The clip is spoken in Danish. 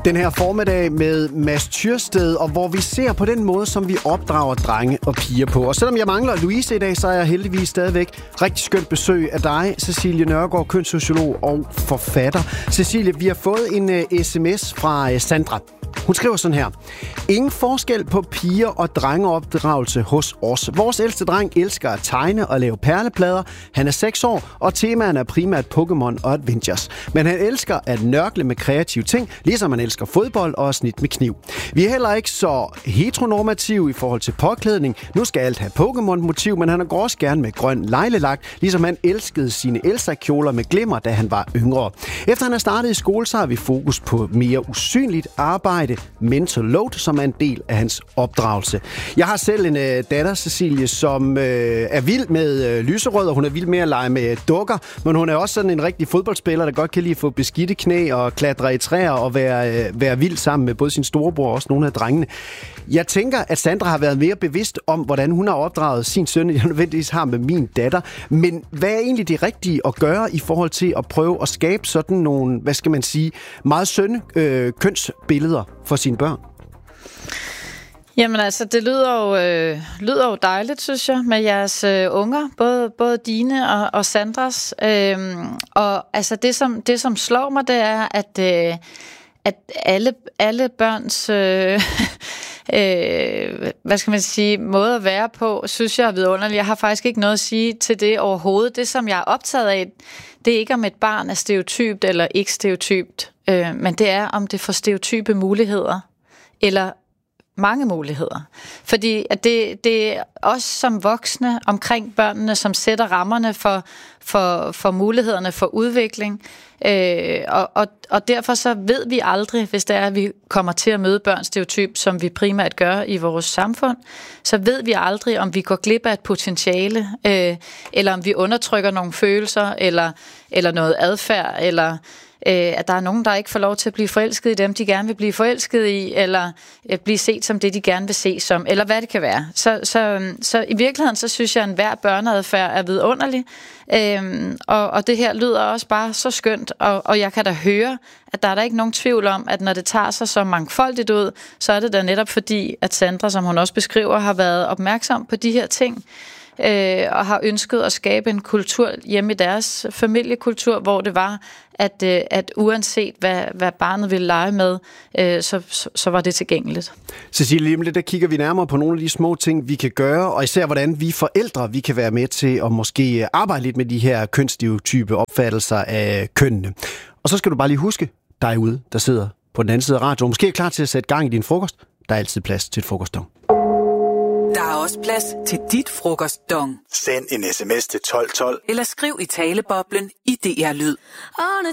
Den her formiddag med Mads Tyrsted, og hvor vi ser på den måde, som vi opdrager drenge og piger på. Og selvom jeg mangler Louise i dag, så er jeg heldigvis stadigvæk rigtig skønt besøg af dig, Cecilie Nørgaard, kønssociolog og forfatter. Cecilie, vi har fået en sms fra Sandra. Hun skriver sådan her. Ingen forskel på piger og drengeopdragelse hos os. Vores ældste dreng elsker at tegne og lave perleplader. Han er 6 år, og temaerne er primært Pokémon og Adventures. Men han elsker at nørkle med kreative ting, ligesom han elsker fodbold og snit med kniv. Vi er heller ikke så heteronormative i forhold til påklædning. Nu skal alt have Pokémon-motiv, men han går også gerne med grøn lejlelak, ligesom han elskede sine Elsa-kjoler med glimmer, da han var yngre. Efter han er startet i skole, så har vi fokus på mere usynligt arbejde, mental load, som er en del af hans opdragelse. Jeg har selv en datter, Cecilie, som er vild med lyserød, og hun er vild med at lege med dukker, men hun er også sådan en rigtig fodboldspiller, der godt kan lide at få beskidte knæ og klatre i træer og være vild sammen med både sin storebror og også nogle af drengene. Jeg tænker, at Sandra har været mere bevidst om, hvordan hun har opdraget sin søn, end jeg nødvendigvis har med min datter. Men hvad er egentlig det rigtige at gøre i forhold til at prøve at skabe sådan nogle, hvad skal man sige, meget sønne kønsbilleder for sine børn? Jamen altså, det lyder jo dejligt, synes jeg, med jeres unger, både dine og Sandras. Og altså, det som slår mig, det er, at alle børns hvad skal man sige, måde at være på, synes jeg er vidunderligt. Jeg har faktisk ikke noget at sige til det overhovedet. Det, som jeg er optaget af, det er ikke, om et barn er stereotypt eller ikke stereotypt, men det er, om det får stereotype muligheder, eller mange muligheder. Fordi at det er os som voksne omkring børnene, som sætter rammerne for mulighederne for udvikling. Og derfor så ved vi aldrig, hvis det er, at vi kommer til at møde børn stereotyp, som vi primært gør i vores samfund, så ved vi aldrig, om vi går glip af et potentiale, eller om vi undertrykker nogle følelser, eller noget adfærd, eller at der er nogen, der ikke får lov til at blive forelsket i dem, de gerne vil blive forelsket i, eller blive set som det, de gerne vil se som, eller hvad det kan være. Så i virkeligheden, så synes jeg, at enhver børneadfærd er vidunderlig, og det her lyder også bare så skønt, og jeg kan da høre, at der er der ikke nogen tvivl om, at når det tager sig så mangfoldigt ud, så er det da netop fordi, at Sandra, som hun også beskriver, har været opmærksom på de her ting, og har ønsket at skabe en kultur hjemme i deres familiekultur, hvor det var, at uanset hvad barnet ville lege med, så var det tilgængeligt. Cecilie, lige om lidt, der kigger vi nærmere på nogle af de små ting, vi kan gøre, og især hvordan vi forældre, vi kan være med til at måske arbejde lidt med de her kønsstereotype opfattelser af kønnene. Og så skal du bare lige huske, dig ude, der sidder på den anden side af radioen, måske er klar til at sætte gang i din frokost. Der er altid plads til et frokostdong. Der er også plads til dit frokostdong. Send en sms til 1212. Eller skriv i taleboblen i DR Lyd. On a